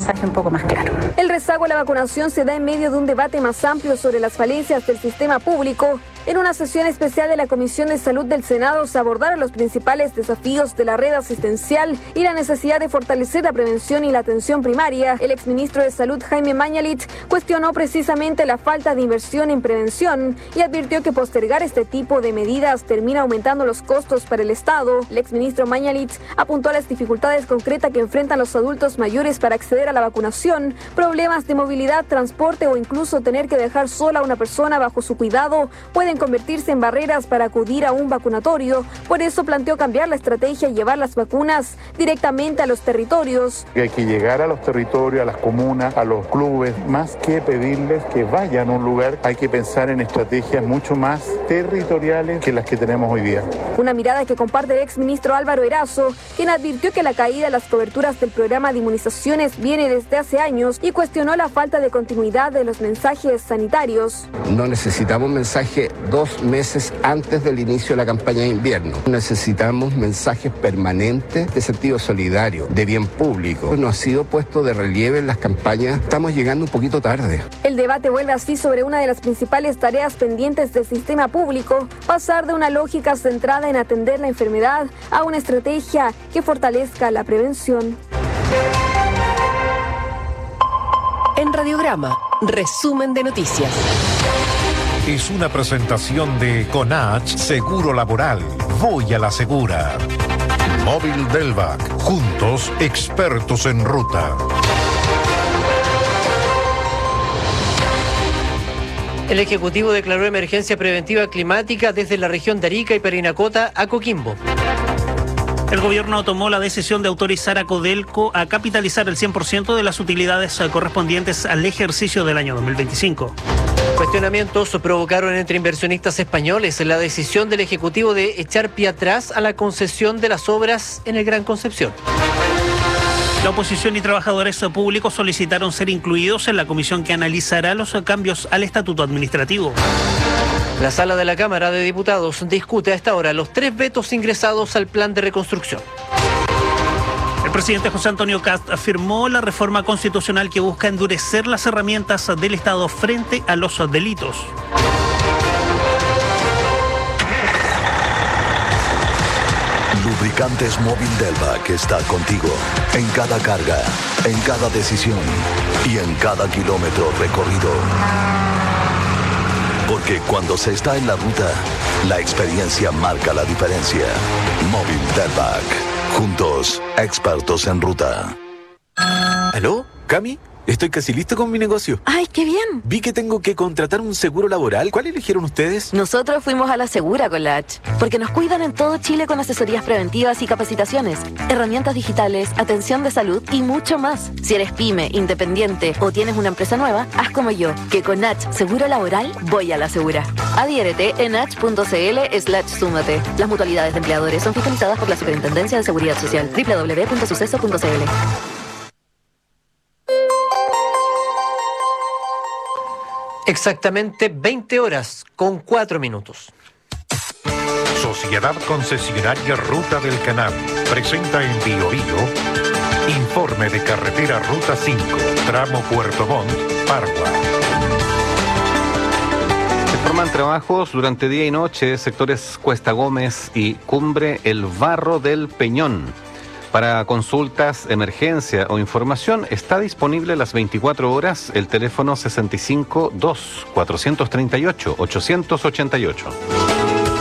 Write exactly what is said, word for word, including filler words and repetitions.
mensaje un poco más claro. El rezago a la vacunación se da en medio de un debate más amplio sobre las falencias del sistema público. En una sesión especial de la Comisión de Salud del Senado se abordaron los principales desafíos de la red asistencial y la necesidad de fortalecer la prevención y la atención primaria. El exministro de Salud, Jaime Mañalich, cuestionó precisamente la falta de inversión en prevención y advirtió que postergar este tipo de medidas termina aumentando los costos para el Estado. El exministro Mañalich apuntó a las dificultades concretas que enfrentan los adultos mayores para acceder a la vacunación, problemas de movilidad, transporte o incluso tener que dejar sola a una persona bajo su cuidado pueden convertirse en barreras para acudir a un vacunatorio. Por eso planteó cambiar la estrategia y llevar las vacunas directamente a los territorios. Hay que llegar a los territorios, a las comunas, a los clubes, más que pedirles que vayan a un lugar, hay que pensar en estrategias mucho más territoriales que las que tenemos hoy día. Una mirada que comparte el exministro Álvaro Erazo, quien advirtió que la caída de las coberturas del programa de inmunizaciones viene desde hace años y cuestionó la falta de continuidad de los mensajes sanitarios. No necesitamos mensaje dos meses antes del inicio de la campaña de invierno. Necesitamos mensajes permanentes de sentido solidario, de bien público. No ha sido puesto de relieve en las campañas. Estamos llegando un poquito tarde. El debate vuelve así sobre una de las principales tareas pendientes del sistema público, pasar de una lógica centrada en atender la enfermedad a una estrategia que fortalezca la prevención. En Radiograma, resumen de noticias. Es una presentación de Conach Seguro Laboral. Voy a la segura. Móvil Delvac. Juntos, expertos en ruta. El Ejecutivo declaró emergencia preventiva climática desde la región de Arica y Parinacota a Coquimbo. El gobierno tomó la decisión de autorizar a Codelco a capitalizar el cien por ciento de las utilidades correspondientes al ejercicio del año dos mil veinticinco. Cuestionamientos provocaron entre inversionistas españoles la decisión del Ejecutivo de echar pie atrás a la concesión de las obras en el Gran Concepción. La oposición y trabajadores públicos solicitaron ser incluidos en la comisión que analizará los cambios al estatuto administrativo. La sala de la Cámara de Diputados discute a esta hora los tres vetos ingresados al plan de reconstrucción. El presidente José Antonio Kast afirmó la reforma constitucional que busca endurecer las herramientas del Estado frente a los delitos. Lubricantes Móvil Delvac está contigo en cada carga, en cada decisión y en cada kilómetro recorrido. Porque cuando se está en la ruta, la experiencia marca la diferencia. Móvil Delvac. Juntos, expertos en ruta. ¿Aló? ¿Cami? Estoy casi listo con mi negocio. ¡Ay, qué bien! Vi que tengo que contratar un seguro laboral. ¿Cuál eligieron ustedes? Nosotros fuimos a la Segura con la H, porque nos cuidan en todo Chile con asesorías preventivas y capacitaciones, herramientas digitales, atención de salud y mucho más. Si eres pyme, independiente o tienes una empresa nueva, haz como yo, que con H Seguro Laboral voy a la Segura. Adhiérete en h.cl slash súmate. Las mutualidades de empleadores son fiscalizadas por la Superintendencia de Seguridad Social. doble u doble u doble u punto suceso punto c l. Exactamente veinte horas con cuatro minutos. Sociedad Concesionaria Ruta del Canal presenta en Bio Bio informe de carretera Ruta cinco, tramo Puerto Montt, Pargua. Se forman trabajos durante día y noche, sectores Cuesta Gómez y Cumbre El Barro del Peñón. Para consultas, emergencia o información está disponible las veinticuatro horas el teléfono sesenta y cinco dos, cuatrocientos treinta y ocho, ochocientos ochenta y ocho.